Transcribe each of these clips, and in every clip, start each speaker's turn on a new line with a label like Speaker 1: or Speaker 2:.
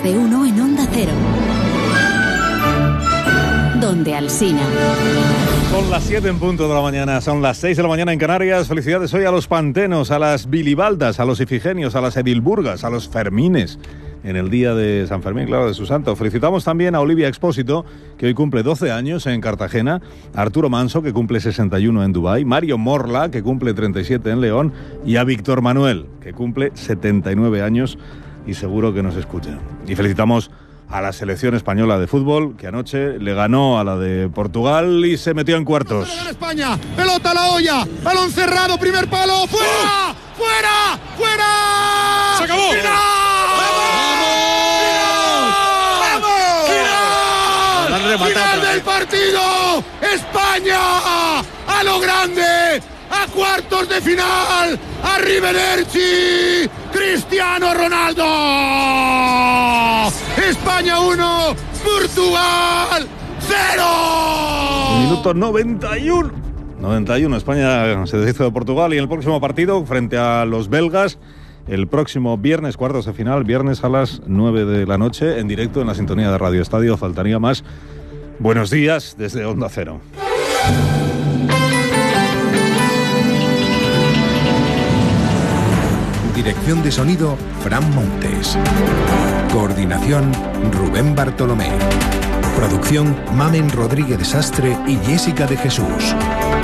Speaker 1: Más de uno en Onda Cero. Donde Alsina.
Speaker 2: Son las 7 en punto de la mañana, son las 6 de la mañana en Canarias. Felicidades hoy a los pantenos, a las bilibaldas, a los ifigenios, a las edilburgas, a los fermines. En el día de San Fermín, claro, de su santo. Felicitamos también a Olivia Expósito, que hoy cumple 12 años en Cartagena, a Arturo Manso, que cumple 61 en Dubái, Mario Morla, que cumple 37 en León, y a Víctor Manuel, que cumple 79 años y seguro que nos escucha. Y felicitamos a la selección española de fútbol, que anoche le ganó a la de Portugal y se metió en cuartos.
Speaker 3: España, pelota a la olla, balón cerrado, primer palo, ¡fuera! ¡Fuera! ¡Fuera!
Speaker 4: ¡Se acabó!
Speaker 3: ¡Final! ¡Final del partido! ¡España! ¡A lo grande! ¡A cuartos de final! ¡Arrivederci! ¡Cristiano Ronaldo! ¡España 1! ¡Portugal 0!
Speaker 2: Minuto 91. 91. España se deshizo de Portugal y en el próximo partido, frente a los belgas, el próximo viernes, cuartos de final, viernes a las 9 de la noche, en directo en la sintonía de Radio Estadio. Faltaría más. Buenos días desde Onda Cero.
Speaker 5: Dirección de sonido, Fran Montes. Coordinación, Rubén Bartolomé. Producción, Mamen Rodríguez de Sastre y Jessica de Jesús.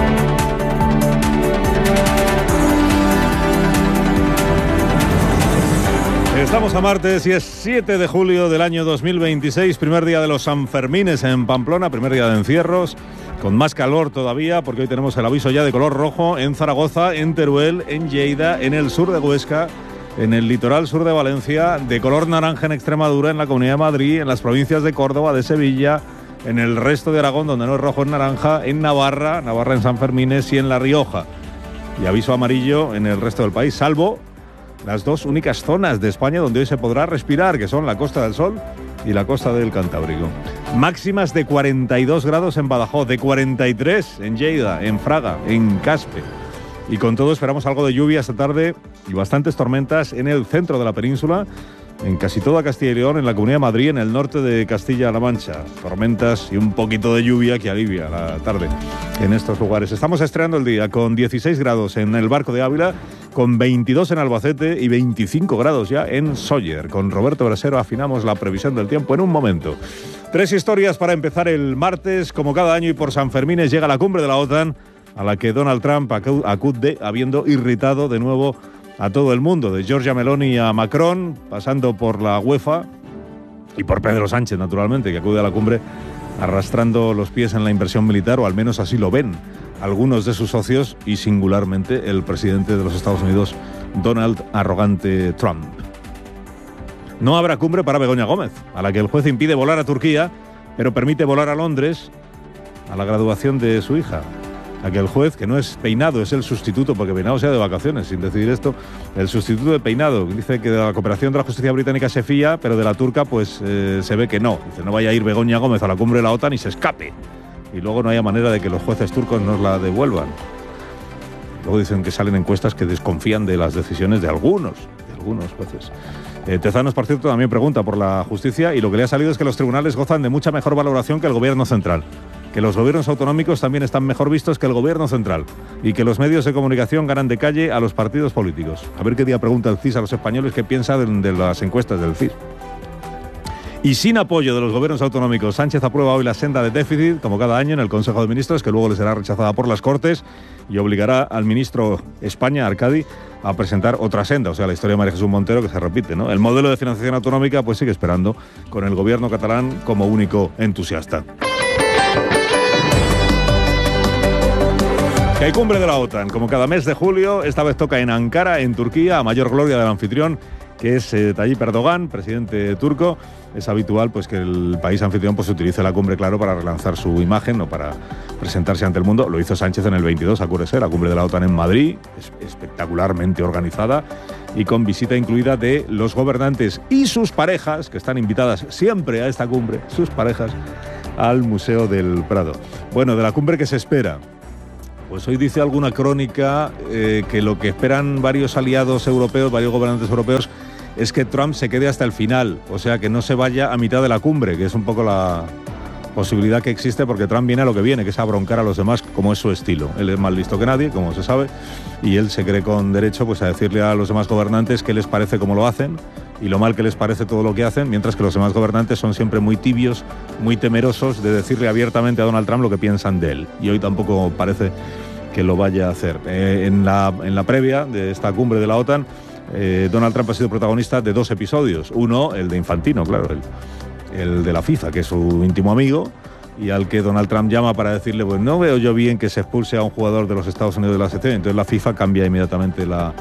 Speaker 2: Estamos a martes y es 7 de julio del año 2026, primer día de los Sanfermines en Pamplona, primer día de encierros, con más calor todavía, porque hoy tenemos el aviso ya de color rojo en Zaragoza, en Teruel, en Lleida, en el sur de Huesca, en el litoral sur de Valencia, de color naranja en Extremadura, en la Comunidad de Madrid, en las provincias de Córdoba, de Sevilla, en el resto de Aragón, donde no es rojo, es naranja, en Navarra en Sanfermines y en La Rioja. Y aviso amarillo en el resto del país, salvo las dos únicas zonas de España donde hoy se podrá respirar, que son la Costa del Sol y la costa del Cantábrico. Máximas de 42 grados en Badajoz, de 43 en Lleida, en Fraga, en Caspe. Y con todo esperamos algo de lluvia esta tarde y bastantes tormentas en el centro de la península, en casi toda Castilla y León, en la Comunidad de Madrid, en el norte de Castilla-La Mancha. Tormentas y un poquito de lluvia que alivia la tarde en estos lugares. Estamos estrenando el día con 16 grados en el Barco de Ávila, con 22 en Albacete y 25 grados ya en Sóller. Con Roberto Brasero afinamos la previsión del tiempo en un momento. 3 historias para empezar el martes. Como cada año y por San Fermines llega la cumbre de la OTAN, a la que Donald Trump acude habiendo irritado de nuevo a todo el mundo, de Giorgia Meloni a Macron, pasando por la UEFA y por Pedro Sánchez, naturalmente, que acude a la cumbre arrastrando los pies en la inversión militar, o al menos así lo ven algunos de sus socios y singularmente el presidente de los Estados Unidos, Donald Arrogante Trump. No habrá cumbre para Begoña Gómez, a la que el juez impide volar a Turquía, pero permite volar a Londres a la graduación de su hija. A que el juez, que no es Peinado, es el sustituto, porque Peinado se ha de vacaciones sin decidir esto, el sustituto de Peinado, dice que de la cooperación de la justicia británica se fía, pero de la turca pues se ve que no. Dice, no vaya a ir Begoña Gómez a la cumbre de la OTAN y se escape. Y luego no haya manera de que los jueces turcos nos la devuelvan. Luego dicen que salen encuestas que desconfían de las decisiones de algunos jueces. Tezanos, por cierto, también pregunta por la justicia y lo que le ha salido es que los tribunales gozan de mucha mejor valoración que el gobierno central, que los gobiernos autonómicos también están mejor vistos que el gobierno central y que los medios de comunicación ganan de calle a los partidos políticos. A ver qué día pregunta el CIS a los españoles qué piensa de las encuestas del CIS. Y sin apoyo de los gobiernos autonómicos, Sánchez aprueba hoy la senda de déficit, como cada año, en el Consejo de Ministros, que luego le será rechazada por las Cortes y obligará al ministro España, Arcadi, a presentar otra senda, o sea, la historia de María Jesús Montero, que se repite, ¿no? El modelo de financiación autonómica pues sigue esperando, con el gobierno catalán como único entusiasta. Que hay cumbre de la OTAN, como cada mes de julio, esta vez toca en Ankara, en Turquía, a mayor gloria del anfitrión, que es Tayyip Erdogan, presidente turco. Es habitual pues que el país anfitrión pues utilice la cumbre, claro, para relanzar su imagen o para presentarse ante el mundo. Lo hizo Sánchez en el 22, acuérdese, la cumbre de la OTAN en Madrid, espectacularmente organizada y con visita incluida de los gobernantes y sus parejas, que están invitadas siempre a esta cumbre, sus parejas, al Museo del Prado. Bueno, de la cumbre que se espera. Pues hoy dice alguna crónica que lo que esperan varios aliados europeos, varios gobernantes europeos, es que Trump se quede hasta el final, o sea, que no se vaya a mitad de la cumbre, que es un poco la posibilidad que existe, porque Trump viene a lo que viene, que es a broncar a los demás, como es su estilo. Él es más listo que nadie, como se sabe, y él se cree con derecho pues a decirle a los demás gobernantes qué les parece cómo lo hacen y lo mal que les parece todo lo que hacen, mientras que los demás gobernantes son siempre muy tibios, muy temerosos de decirle abiertamente a Donald Trump lo que piensan de él. Y hoy tampoco parece que lo vaya a hacer. En la previa de esta cumbre de la OTAN, Donald Trump ha sido protagonista de 2 episodios. Uno, el de Infantino, claro, el de la FIFA, que es su íntimo amigo, y al que Donald Trump llama para decirle, pues no veo yo bien que se expulse a un jugador de los Estados Unidos de la ACT. Entonces la FIFA cambia inmediatamente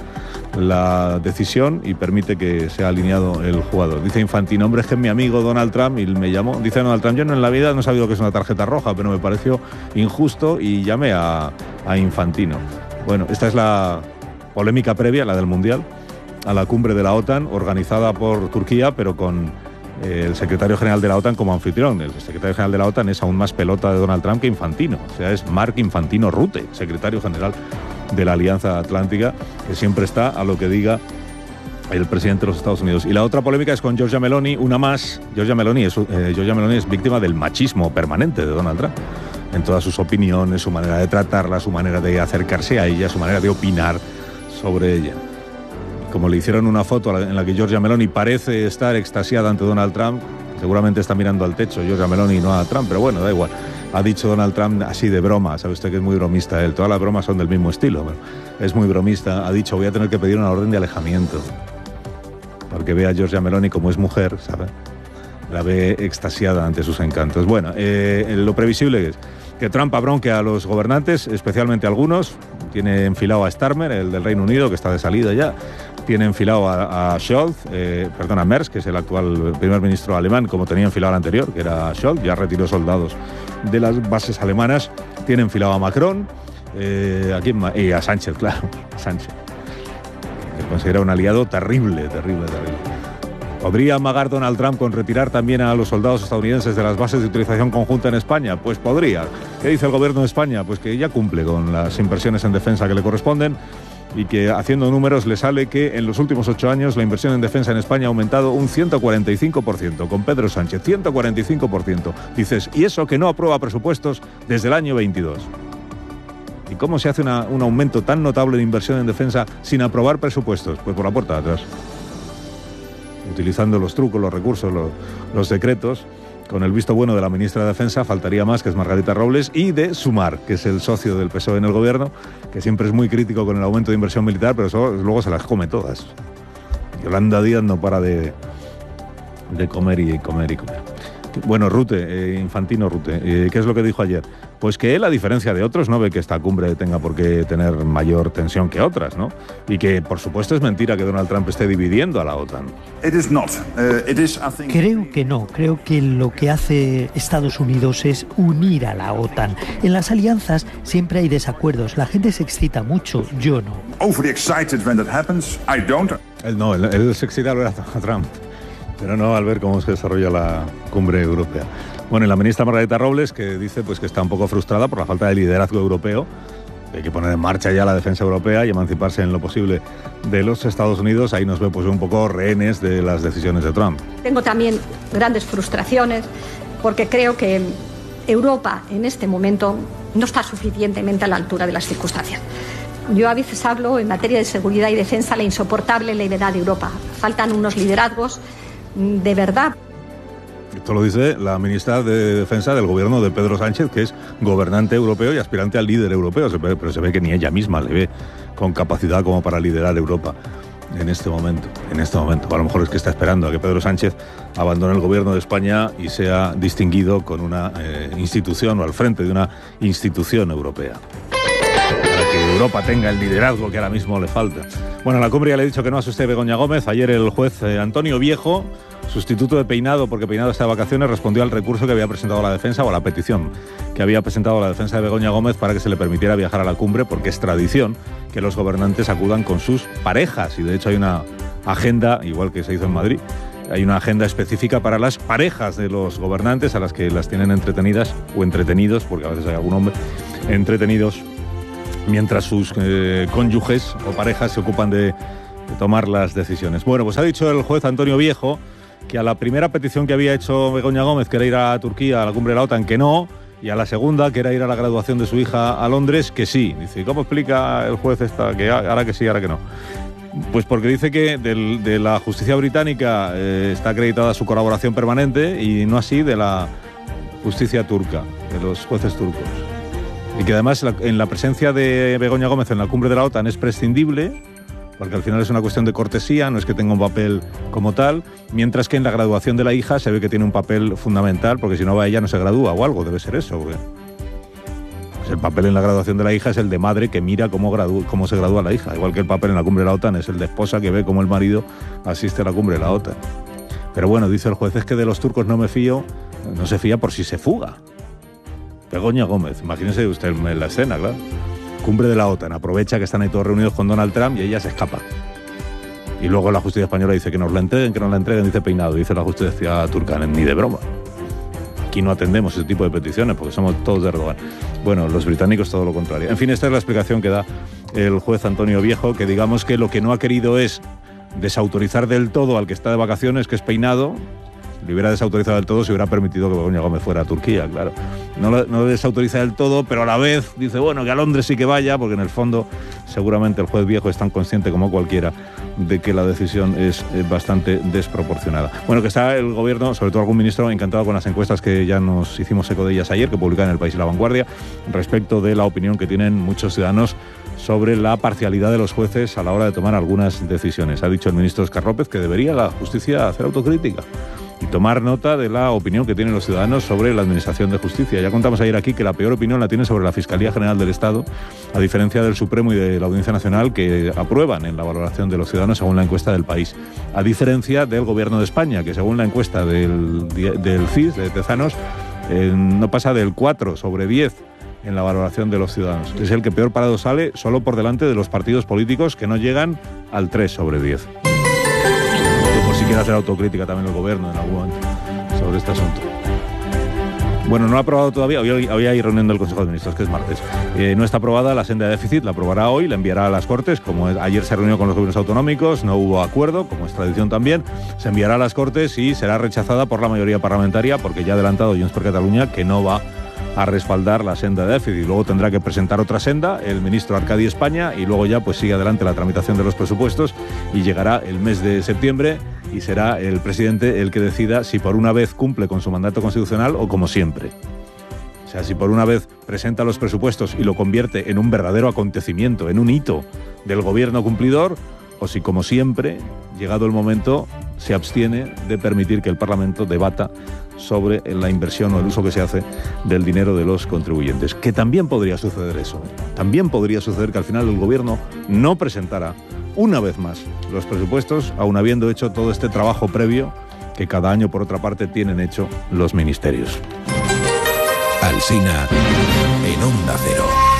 Speaker 2: la decisión y permite que sea alineado el jugador. Dice Infantino, hombre, es que es mi amigo Donald Trump y me llamó. Dice Donald Trump, yo en la vida no he sabido que es una tarjeta roja, pero me pareció injusto y llamé a Infantino. Bueno, esta es la polémica previa, la del Mundial, a la cumbre de la OTAN, organizada por Turquía, pero con el secretario general de la OTAN como anfitrión. El secretario general de la OTAN es aún más pelota de Donald Trump que Infantino. O sea, es Mark Infantino Rutte, secretario general de la Alianza Atlántica, que siempre está a lo que diga el presidente de los Estados Unidos. Y la otra polémica es con Giorgia Meloni, una más. Giorgia Meloni es víctima del machismo permanente de Donald Trump, en todas sus opiniones, su manera de tratarla, su manera de acercarse a ella, su manera de opinar sobre ella. Como le hicieron una foto en la que Giorgia Meloni parece estar extasiada ante Donald Trump, seguramente está mirando al techo Giorgia Meloni y no a Trump, pero bueno, da igual. Ha dicho Donald Trump así de broma, sabe usted que es muy bromista él, todas las bromas son del mismo estilo, pero es muy bromista. Ha dicho, voy a tener que pedir una orden de alejamiento, porque ve a Giorgia Meloni como es mujer, ¿sabe? La ve extasiada ante sus encantos. Bueno, lo previsible es que Trump abronque a los gobernantes, especialmente a algunos. Tiene enfilado a Starmer, el del Reino Unido, que está de salida ya. Tiene enfilado a Merz, que es el actual primer ministro alemán, como tenía enfilado el anterior, que era Scholz, ya retiró soldados de las bases alemanas. Tiene enfilado a Macron, y a Sánchez, claro, Sánchez, que considera un aliado terrible. ¿Podría amagar Donald Trump con retirar también a los soldados estadounidenses de las bases de utilización conjunta en España? Pues podría. ¿Qué dice el gobierno de España? Pues que ya cumple con las inversiones en defensa que le corresponden y que haciendo números le sale que en los últimos 8 años la inversión en defensa en España ha aumentado un 145%, con Pedro Sánchez, 145%. Dices, ¿y eso que no aprueba presupuestos desde el año 22? ¿Y cómo se hace un aumento tan notable de inversión en defensa sin aprobar presupuestos? Pues por la puerta de atrás, utilizando los trucos, los recursos, los decretos, con el visto bueno de la ministra de Defensa. Faltaría más, que es Margarita Robles, y de Sumar, que es el socio del PSOE en el gobierno, que siempre es muy crítico con el aumento de inversión militar, pero eso luego se las come todas. Yolanda Díaz no para de comer y comer. Bueno, Infantino Rutte, ¿qué es lo que dijo ayer? Pues que él, a diferencia de otros, no ve que esta cumbre tenga por qué tener mayor tensión que otras, ¿no? Y que, por supuesto, es mentira que Donald Trump esté dividiendo a la OTAN.
Speaker 4: Creo que no. Creo que lo que hace Estados Unidos es unir a la OTAN. En las alianzas siempre hay desacuerdos. La gente se excita mucho, yo no.
Speaker 2: Él se excita al ver a Trump, pero no al ver cómo se desarrolla la cumbre europea. Bueno, y la ministra Margarita Robles, que dice pues que está un poco frustrada por la falta de liderazgo europeo. Hay que poner en marcha ya la defensa europea y emanciparse en lo posible de los Estados Unidos. Ahí nos ve pues un poco rehenes de las decisiones de Trump.
Speaker 6: Tengo también grandes frustraciones porque creo que Europa en este momento no está suficientemente a la altura de las circunstancias. Yo a veces hablo en materia de seguridad y defensa la insoportable levedad de Europa. Faltan unos liderazgos de verdad.
Speaker 2: Esto lo dice la ministra de Defensa del gobierno de Pedro Sánchez, que es gobernante europeo y aspirante al líder europeo, pero se ve que ni ella misma le ve con capacidad como para liderar Europa en este momento. A lo mejor es que está esperando a que Pedro Sánchez abandone el gobierno de España y sea distinguido con una institución o al frente de una institución europea, para que Europa tenga el liderazgo que ahora mismo le falta. Bueno, a la cumbre ya le he dicho que no asuste a Begoña Gómez. Ayer el juez Antonio Viejo, sustituto de Peinado, porque Peinado está de vacaciones, respondió al recurso que había presentado la defensa, o a la petición que había presentado la defensa de Begoña Gómez para que se le permitiera viajar a la cumbre, porque es tradición que los gobernantes acudan con sus parejas, y de hecho hay una agenda, igual que se hizo en Madrid, hay una agenda específica para las parejas de los gobernantes, a las que las tienen entretenidas o entretenidos, porque a veces hay algún hombre, entretenidos mientras sus cónyuges o parejas se ocupan de tomar las decisiones. Bueno, pues ha dicho el juez Antonio Viejo que a la primera petición que había hecho Begoña Gómez, que era ir a Turquía, a la cumbre de la OTAN, que no, y a la segunda, que era ir a la graduación de su hija a Londres, que sí. Dice, ¿cómo explica el juez que ahora que sí, ahora que no? Pues porque dice que de la justicia británica está acreditada su colaboración permanente y no así de la justicia turca, de los jueces turcos. Y que además en la presencia de Begoña Gómez en la cumbre de la OTAN es prescindible, porque al final es una cuestión de cortesía, no es que tenga un papel como tal, mientras que en la graduación de la hija se ve que tiene un papel fundamental, porque si no va ella no se gradúa o algo, debe ser eso. Pues el papel en la graduación de la hija es el de madre que mira cómo se gradúa la hija, igual que el papel en la cumbre de la OTAN es el de esposa que ve cómo el marido asiste a la cumbre de la OTAN. Pero bueno, dice el juez, es que de los turcos no me fío, no se fía por si se fuga. Begoña Gómez, imagínese usted en la escena, claro. Cumbre de la OTAN, aprovecha que están ahí todos reunidos con Donald Trump y ella se escapa. Y luego la justicia española dice que nos la entreguen, dice Peinado, dice la justicia turca, ni de broma. Aquí no atendemos ese tipo de peticiones porque somos todos de Erdogan. Bueno, los británicos todo lo contrario. En fin, esta es la explicación que da el juez Antonio Viejo, que digamos que lo que no ha querido es desautorizar del todo al que está de vacaciones, que es Peinado. Le hubiera desautorizado del todo si hubiera permitido que Begoña Gómez fuera a Turquía, claro. No lo desautoriza del todo, pero a la vez dice, bueno, que a Londres sí que vaya, porque en el fondo seguramente el juez Viejo es tan consciente como cualquiera de que la decisión es bastante desproporcionada. Bueno, que está el gobierno, sobre todo algún ministro, encantado con las encuestas que ya nos hicimos eco de ellas ayer, que publican en El País y La Vanguardia, respecto de la opinión que tienen muchos ciudadanos sobre la parcialidad de los jueces a la hora de tomar algunas decisiones. Ha dicho el ministro Óscar López que debería la justicia hacer autocrítica y tomar nota de la opinión que tienen los ciudadanos sobre la administración de justicia. Ya contamos ayer aquí que la peor opinión la tiene sobre la Fiscalía General del Estado, a diferencia del Supremo y de la Audiencia Nacional, que aprueban en la valoración de los ciudadanos según la encuesta del País. A diferencia del Gobierno de España, que según la encuesta del CIS, de Tezanos, no pasa del 4 sobre 10 en la valoración de los ciudadanos. Es el que peor parado sale, solo por delante de los partidos políticos, que no llegan al 3 sobre 10. Si quiere hacer autocrítica también el gobierno en algún momento sobre este asunto. Bueno, no ha aprobado todavía, hoy hay reunión del Consejo de Ministros, que es martes. No está aprobada la senda de déficit, la aprobará hoy, la enviará a las Cortes, como ayer se reunió con los gobiernos autonómicos, no hubo acuerdo, como es tradición también, se enviará a las Cortes y será rechazada por la mayoría parlamentaria, porque ya ha adelantado Junts per Catalunya que no va a respaldar la senda de déficit. Luego tendrá que presentar otra senda el ministro Arcadi España y luego ya pues sigue adelante la tramitación de los presupuestos y llegará el mes de septiembre y será el presidente el que decida si por una vez cumple con su mandato constitucional o como siempre. O sea, si por una vez presenta los presupuestos y lo convierte en un verdadero acontecimiento, en un hito del gobierno cumplidor, o si como siempre, llegado el momento, se abstiene de permitir que el Parlamento debata sobre la inversión o el uso que se hace del dinero de los contribuyentes. Que también podría suceder eso. También podría suceder que al final el gobierno no presentara una vez más los presupuestos, aun habiendo hecho todo este trabajo previo que cada año, por otra parte, tienen hecho los ministerios.
Speaker 5: Alsina en Onda Cero.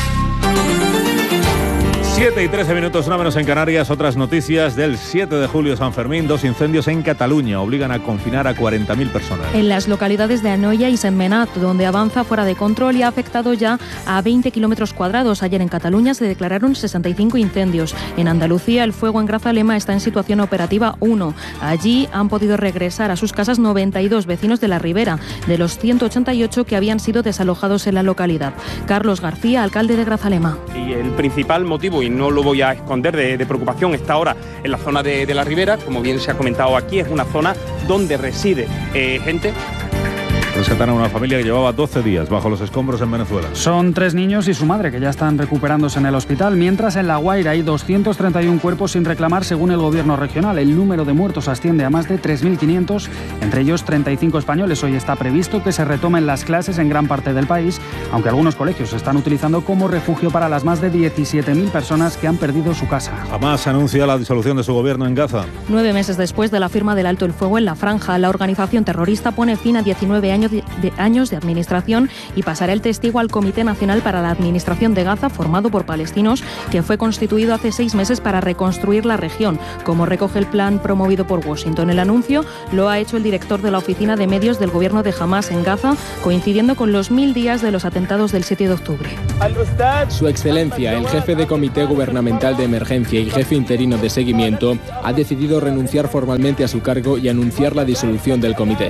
Speaker 2: 7 y 13 minutos, una menos en Canarias. Otras noticias del 7 de julio, San Fermín. 2 incendios en Cataluña obligan a confinar a 40.000 personas.
Speaker 7: En las localidades de Anoia y Sentmenat, donde avanza fuera de control y ha afectado ya a 20 kilómetros cuadrados. Ayer en Cataluña se declararon 65 incendios. En Andalucía, el fuego en Grazalema está en situación operativa 1. Allí han podido regresar a sus casas 92 vecinos de la Ribera, de los 188 que habían sido desalojados en la localidad. Carlos García, alcalde de Grazalema.
Speaker 8: Y el principal motivo, y no lo voy a esconder, de preocupación está ahora en la zona de la Ribera. Como bien se ha comentado aquí, es una zona donde reside gente.
Speaker 2: Rescatan a una familia que llevaba 12 días bajo los escombros en Venezuela.
Speaker 9: Son 3 niños y su madre que ya están recuperándose en el hospital, mientras en La Guaira hay 231 cuerpos sin reclamar según el gobierno regional. El número de muertos asciende a más de 3.500, entre ellos 35 españoles. Hoy está previsto que se retomen las clases en gran parte del país, aunque algunos colegios se están utilizando como refugio para las más de 17.000 personas que han perdido su casa.
Speaker 2: Hamas anuncia la disolución de su gobierno en Gaza.
Speaker 7: 9 meses después de la firma del alto el fuego en la franja, la organización terrorista pone fin a 19 años de administración y pasará el testigo al Comité Nacional para la Administración de Gaza, formado por palestinos, que fue constituido hace 6 meses para reconstruir la región, como recoge el plan promovido por Washington. El anuncio lo ha hecho el director de la oficina de medios del gobierno de Hamas en Gaza, coincidiendo con los 1000 días de los ataques atentados del 7 de octubre.
Speaker 10: Su Excelencia, el jefe de Comité Gubernamental de Emergencia y jefe interino de seguimiento, ha decidido renunciar formalmente a su cargo y anunciar la disolución del comité.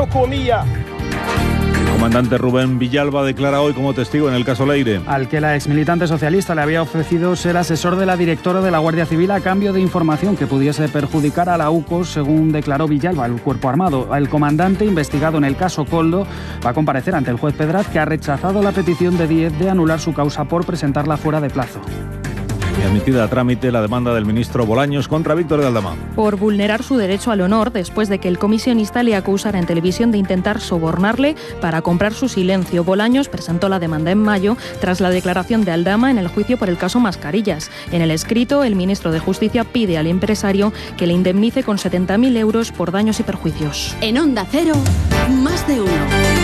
Speaker 2: El comandante Rubén Villalba declara hoy como testigo en el caso Leire.
Speaker 9: Al que la exmilitante socialista le había ofrecido ser asesor de la directora de la Guardia Civil a cambio de información que pudiese perjudicar a la UCO, según declaró Villalba, el cuerpo armado. El comandante, investigado en el caso Koldo, va a comparecer ante el juez Pedraz, que ha rechazado la petición de Díez de anular su causa por presentarla fuera de plazo.
Speaker 2: Y admitida a trámite la demanda del ministro Bolaños contra Víctor de Aldama.
Speaker 7: Por vulnerar su derecho al honor después de que el comisionista le acusara en televisión de intentar sobornarle para comprar su silencio. Bolaños presentó la demanda en mayo tras la declaración de Aldama en el juicio por el caso Mascarillas. En el escrito, el ministro de Justicia pide al empresario que le indemnice con 70.000 euros por daños y perjuicios.
Speaker 1: En Onda Cero, más de uno.